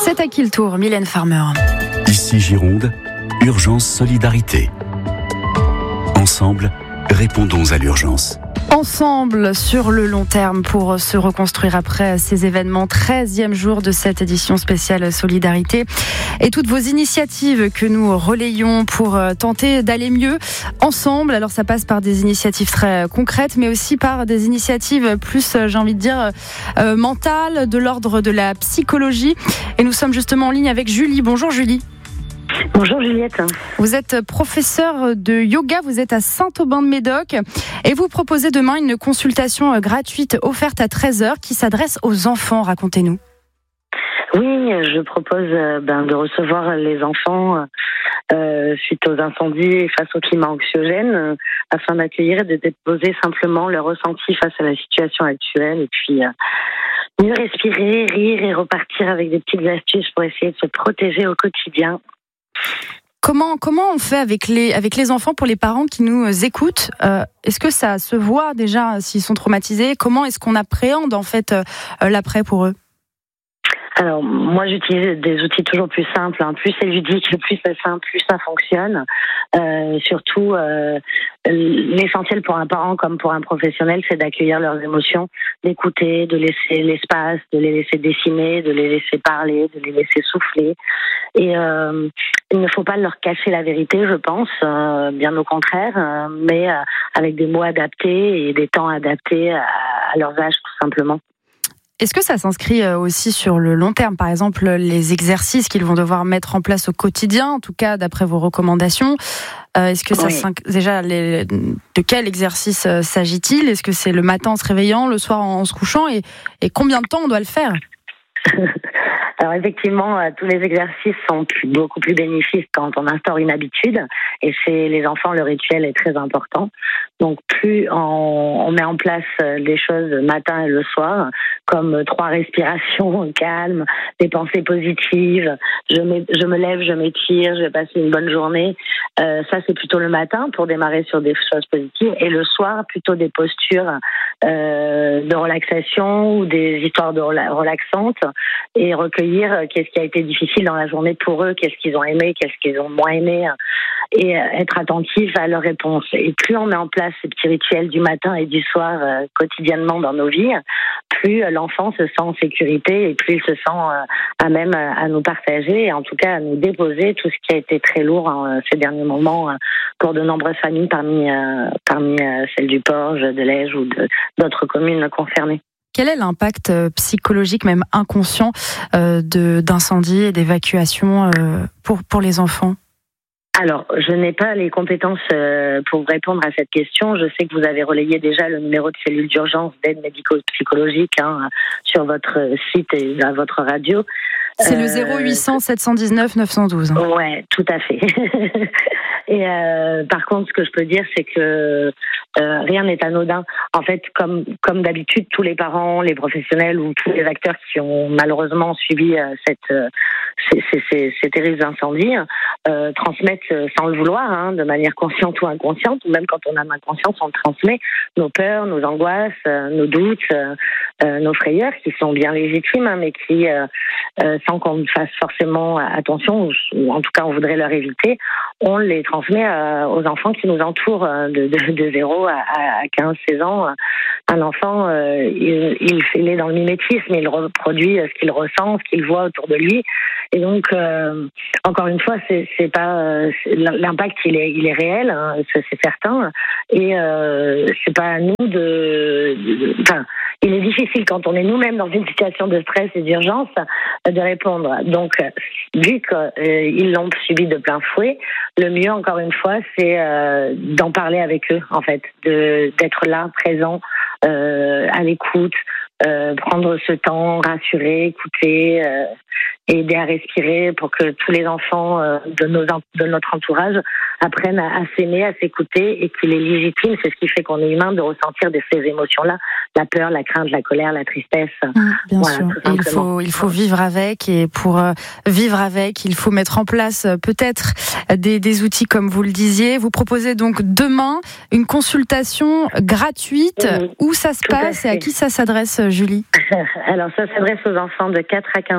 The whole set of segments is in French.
C'est à qui le tour, Mylène Farmer? Ici Gironde, urgence solidarité. Ensemble, répondons à l'urgence. Ensemble sur le long terme pour se reconstruire après ces événements. 13e jour de cette édition spéciale Solidarité. Et toutes vos initiatives que nous relayons pour tenter d'aller mieux ensemble. Alors ça passe par des initiatives très concrètes, mais aussi par des initiatives plus, j'ai envie de dire, mentales, de l'ordre de la psychologie. Et nous sommes justement en ligne avec Julie. Bonjour Julie. Bonjour Juliette. Vous êtes professeure de yoga, vous êtes à Saint-Aubin-de-Médoc et vous proposez demain une consultation gratuite offerte à 13h qui s'adresse aux enfants. Racontez-nous. Oui, je propose de recevoir les enfants suite aux incendies et face au climat anxiogène afin d'accueillir et de déposer simplement leur ressenti face à la situation actuelle et puis mieux respirer, rire et repartir avec des petites astuces pour essayer de se protéger au quotidien. Comment on fait avec les enfants, pour les parents qui nous écoutent? Est-ce que ça se voit déjà s'ils sont traumatisés? Comment est-ce qu'on appréhende en fait l'après pour eux? Alors, moi, j'utilise des outils toujours plus simples. Plus c'est ludique, plus c'est simple, plus ça fonctionne. Surtout, l'essentiel pour un parent comme pour un professionnel, c'est d'accueillir leurs émotions, d'écouter, de laisser l'espace, de les laisser dessiner, de les laisser parler, de les laisser souffler. Et il ne faut pas leur cacher la vérité, je pense, bien au contraire, mais avec des mots adaptés et des temps adaptés à leurs âges, tout simplement. Est-ce que ça s'inscrit aussi sur le long terme? Par exemple, les exercices qu'ils vont devoir mettre en place au quotidien, en tout cas d'après vos recommandations. Est-ce que ça déjà de quel exercice s'agit-il? Est-ce que c'est le matin en se réveillant, le soir en se couchant, et combien de temps on doit le faire? Alors effectivement, tous les exercices sont beaucoup plus bénéfiques quand on instaure une habitude. Et chez les enfants, le rituel est très important. Donc plus on met en place des choses le matin et le soir, comme 3 respirations calmes, des pensées positives, je me lève, je m'étire, je vais passer une bonne journée. Ça, c'est plutôt le matin pour démarrer sur des choses positives. Et le soir, plutôt des postures de relaxation ou des histoires relaxantes et recueillir qu'est-ce qui a été difficile dans la journée pour eux, qu'est-ce qu'ils ont aimé, qu'est-ce qu'ils ont moins aimé, et être attentif à leurs réponses. Et plus on met en place ces petits rituels du matin et du soir quotidiennement dans nos vies, plus l'enfant se sent en sécurité et plus il se sent à même à nous partager et en tout cas à nous déposer tout ce qui a été très lourd ces derniers moments pour de nombreuses familles parmi celles du Porge, de l'Ège ou d'autres communes concernées. Quel est l'impact psychologique, même inconscient, d'incendie et d'évacuation pour les enfants? Alors, je n'ai pas les compétences pour répondre à cette question. Je sais que vous avez relayé déjà le numéro de cellule d'urgence d'aide médico-psychologique sur votre site et à votre radio. C'est le 0800 719 912. Ouais, tout à fait. Et par contre, ce que je peux dire, c'est que rien n'est anodin. En fait, comme d'habitude, tous les parents, les professionnels ou tous les acteurs qui ont malheureusement suivi ces terribles incendies transmettent sans le vouloir, de manière consciente ou inconsciente, ou même quand on a inconscience, on transmet nos peurs, nos angoisses, nos doutes, nos frayeurs, qui sont bien légitimes, mais qui, sans qu'on fasse forcément attention, ou en tout cas on voudrait leur éviter, on les transmet aux enfants qui nous entourent de 0 à 15-16 ans. Un enfant, il est dans le mimétisme, il reproduit ce qu'il ressent, ce qu'il voit autour de lui. Et donc, encore une fois, c'est pas l'impact, il est réel, c'est certain. Et c'est pas à nous il est difficile quand on est nous-mêmes dans une situation de stress et d'urgence de répondre. Donc, vu qu'ils l'ont subi de plein fouet, le mieux, encore une fois, c'est d'en parler avec eux, en fait, d'être là, présent, à l'écoute, prendre ce temps, rassurer, écouter, aider à respirer pour que tous les enfants de notre entourage apprennent à s'aimer, à s'écouter et qu'il est légitime, c'est ce qui fait qu'on est humain, de ressentir ces émotions-là, la peur, la crainte, la colère, la tristesse. Bien sûr, il faut vivre avec, et pour vivre avec, il faut mettre en place peut-être des outils comme vous le disiez. Vous proposez donc demain une consultation gratuite. Où ça se passe et à qui ça s'adresse, Julie? Alors ça s'adresse aux enfants de 4 à 15 ans pour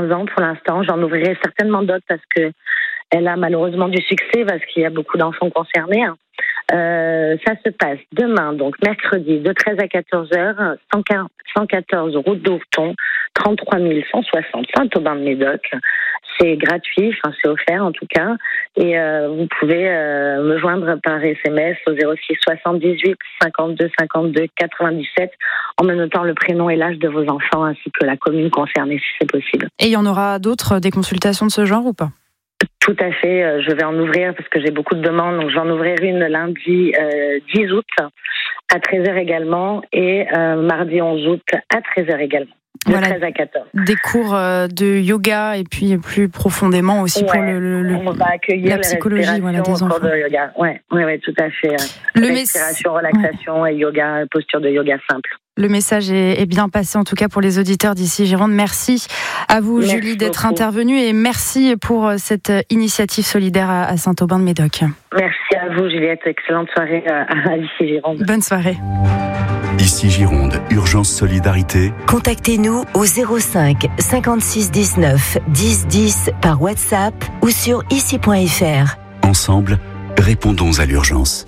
l'instant. J'en ouvrirai certainement d'autres parce que elle a malheureusement du succès parce qu'il y a beaucoup d'enfants concernés. Ça se passe demain, donc mercredi, de 13 à 14 heures, 114 route d'Ourton, 33 160 Saint-Aubin-de-Médoc. C'est gratuit, c'est offert en tout cas. Et vous pouvez me joindre par SMS au 06 78 52 52 97 en me notant le prénom et l'âge de vos enfants ainsi que la commune concernée si c'est possible. Et il y en aura d'autres, des consultations de ce genre ou pas ? Tout à fait, je vais en ouvrir parce que j'ai beaucoup de demandes, donc j'en ouvrirai une lundi 10 août à 13h également et mardi 11 août à 13h également. De 13 à 14. Des cours de yoga et puis plus profondément aussi pour on va accueillir la psychologie des enfants. De yoga. Ouais, tout à fait. Respiration, relaxation et yoga, posture de yoga simple. Le message est bien passé en tout cas pour les auditeurs d'ici Gironde. Merci à vous Julie d'être intervenue et merci pour cette initiative solidaire à Saint-Aubin-de-Médoc. Merci à vous Juliette, excellente soirée à ici Gironde. Bonne soirée. Ici Gironde, Urgence Solidarité. Contactez-nous au 05 56 19 10 10 par WhatsApp ou sur ici.fr. Ensemble, répondons à l'urgence.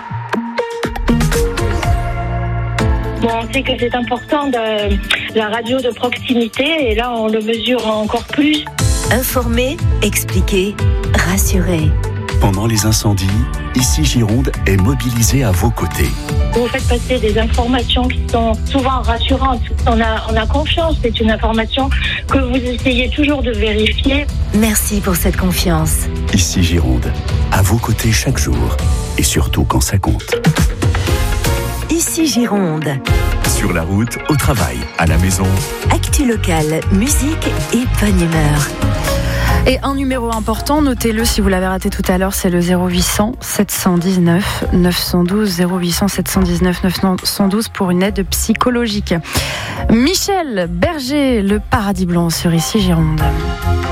On sait que c'est important la radio de proximité et là on le mesure encore plus. Informer, expliquer, rassurer. Pendant les incendies, Ici Gironde est mobilisée à vos côtés. Vous faites passer des informations qui sont souvent rassurantes. On a confiance, c'est une information que vous essayez toujours de vérifier. Merci pour cette confiance. Ici Gironde, à vos côtés chaque jour et surtout quand ça compte. Ici Gironde. Sur la route, au travail, à la maison. Actu locale, musique et bonne humeur. Et un numéro important, notez-le si vous l'avez raté tout à l'heure, c'est le 0800 719 912, 0800 719 912 pour une aide psychologique. Michel Berger, le Paradis Blanc sur Ici Gironde.